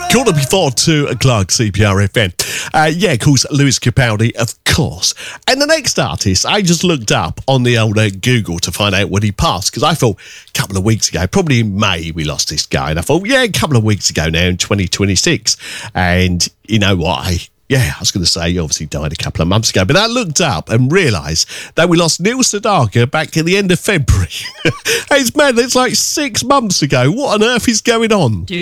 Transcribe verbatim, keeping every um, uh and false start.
Quarter before two o'clock, C P R F M. Uh, yeah, of course, Lewis Capaldi, of course. And the next artist, I just looked up on the old uh, Google to find out when he passed, because I thought a couple of weeks ago, probably in May, we lost this guy. And I thought, yeah, a couple of weeks ago now in twenty twenty-six. And you know what? I, yeah, I was going to say he obviously died a couple of months ago. But I looked up and realised that we lost Neil Sedaka back at the end of February. It's mad, it's like six months ago. What on earth is going on?